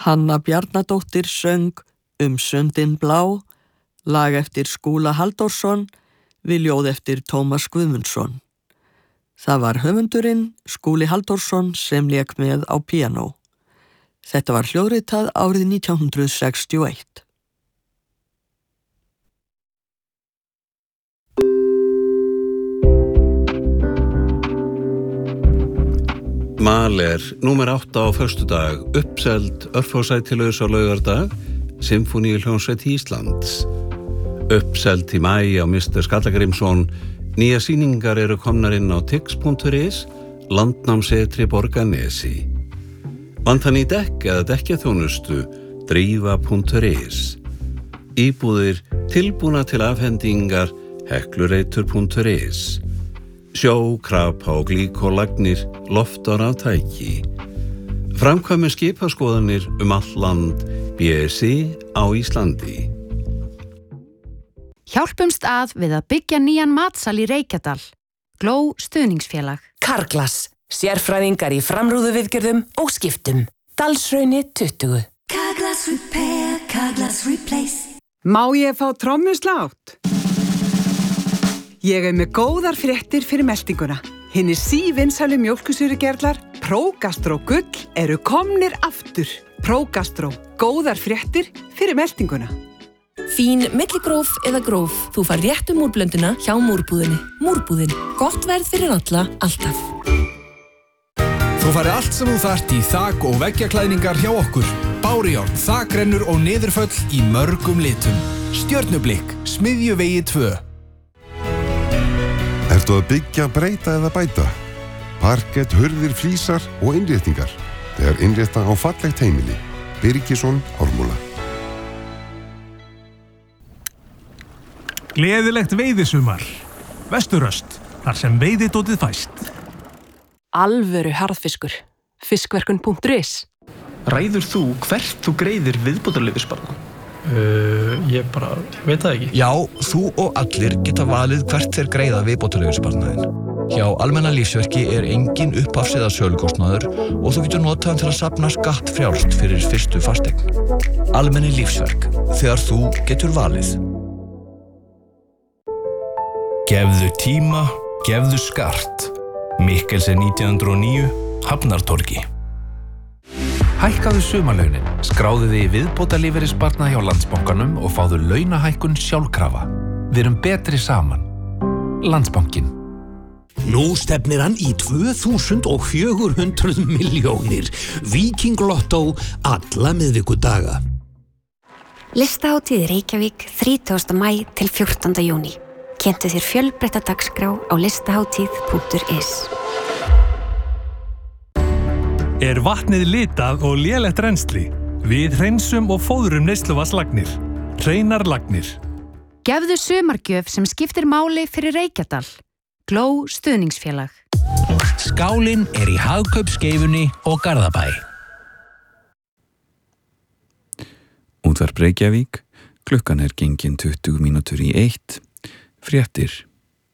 Hanna Bjarnadóttir söng Sundin blá, lag eftir Skúla Halldórsson, við ljóð eftir Tómas Guðmundsson. Það var höfundurinn Skúli Halldórsson sem lék með á píanó. Þetta var hljóðritað árið 1961. Mahler, númer 8 á föstudag, uppseld örfásætilaus á laugardag, Sinfóníuhljómsveit Íslands. Uppseld í maí á Mr. Skallagrímsson, nýja sýningar eru komnar inn á tix.is, landnámsetri Borgarnesi. Vantar ný dekk eða dekkjaþjónustu, drífa.is. Íbúðir tilbúna til afhendingar, heklureitur.is. Sjó, krapa og glíkólagnir, loftar af tæki. Framkvæmi skipaskoðanir all land, BSI á Íslandi. Hjálpumst að við að byggja nýjan matsal í Reykjadal. Gló stuðningsfélag. Carglass, sérfræðingar í framrúðuviðgerðum og skiptum. Dalshrauni 20. Carglass Repair, Carglass Replace. Má ég fá trommuslátt? Ég með góðar fréttir fyrir meltinguna. Hinir sívinsælu mjólkursýrugerlar Prógastró Gull eru komnir aftur. Prógastró, góðar fréttir fyrir meltinguna. Fín milligróf eða gróf, þú fær réttu múrblönduna hjá Múrbúðinni. Múrbúðin, gott verð fyrir alla, alltaf. Þú færði allt sem þú þarft í þak- og veggjaklæðningar hjá okkur. Bárujárn, þakrennur og niðurföll í mörgum litum. Stjörnublikk, Smiðjuvegi 2. Ertu að byggja, breyta eða bæta? Parkett, hurðir, flísar og innréttingar. Þegar innrétta á fallegt heimili. Birgisson, Ármúla. Gleðilegt veiðisumar. Vesturöst, þar sem veiðidótið fæst. Alvöru harðfiskur. Fiskverkun.is. Ræður þú hvert þú greiðir viðbótarleyfissparnað? Ég veit það ekki. Já, þú og allir geta valið hvert þeir greiða viðbótarleyfissparnaðinn. Hjá Almenna lífsverki engin upphafs- eða sölukostnaður og þú getur notað hann til að safna skattfrjálst fyrir fyrstu fasteign. Almenni lífsverk, þegar þú getur valið. Gefðu tíma, gefðu skart. Mikkelsen 1909, Hafnartorgi. Hækkaðu sumarlaunin, skráðu þig í viðbótarlífeyrissparnað hjá Landsbankanum og fáðu launahækkun sjálfkrafa. Við erum betri saman. Landsbankinn. Nú stefnir hann í 2400 milljónir. Víking Lottó alla miðvikudaga. Listahátíð Reykjavík 30. maí til 14. júní. Kynntu þér fjölbreytta dagskrá á listahátíð.is. Vatnið litað og lélegt rennsli? Við hreinsum og fóðrum neysluvatnslagnir. Hreinar lagnir. Gefðu sumargjöf sem skiptir máli fyrir Reykjadal. Gló stuðningsfélag. Skálinn í Hagkaupskeifunni og Garðabæ. Útvarp Reykjavík, klukkan gengin 20 mínútur í 1. Fréttir.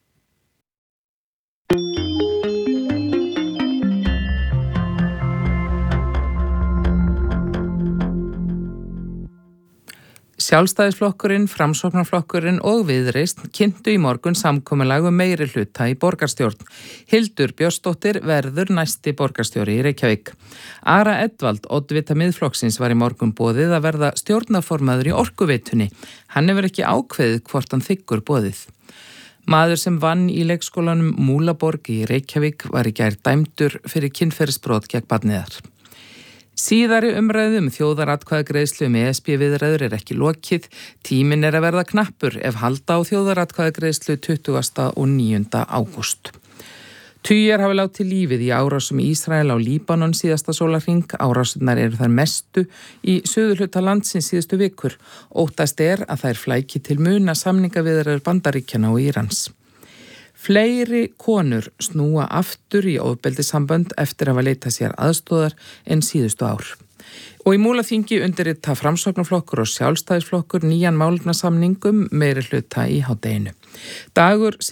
Sjálfstæðisflokkurinn, Framsóknarflokkurinn og Viðreisn kynntu í morgun samkomulag meirihluta í borgarstjórn. Hildur Björnsdóttir verður næsti borgarstjóri í Reykjavík. Ara Edvald, oddvita Miðflokksins, var í morgun boðið að verða stjórnarformaður í Orkuveitunni. Hann hefur ekki ákveðið hvort hann þiggur boðið. Maður sem vann í leikskólanum Múlaborg í Reykjavík var í gær dæmdur fyrir kynferðisbrot gegn barniðar. Síðari umræðum þjóðaratkvæðagreiðslu ESB-viðræður ekki lokið. Tíminn að verða knappur ef halda á þjóðaratkvæðagreiðslu 20. og 9. ágúst. Tugir hafa látið lífið í árásum Ísrael á Líbanon síðasta sólarhring. Árásurnar eru þar mestu í suðurhluta landsins síðustu vikur. Óttast að þær flæki til muna samningaviðræður Bandaríkjanna og Írans. Fleiri konur snúa aftur í ofbeldissambönd eftir að hafa leitað sér aðstoðar en síðustu ár. Og í Múlaþingi undirrita Framsóknarflokkur og Sjálfstæðisflokkur nýjan málefnasamning meirihluta í hádeginu. Dagur